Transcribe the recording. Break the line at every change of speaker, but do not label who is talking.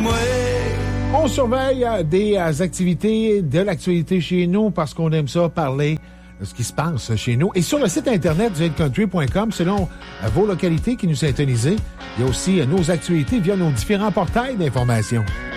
moi.
On surveille des activités, de l'actualité chez nous parce qu'on aime ça parler de ce qui se passe chez nous. Et sur le site internet du hillcountry.com, selon vos localités qui nous syntonisez, il y a aussi nos actualités via nos différents portails d'information.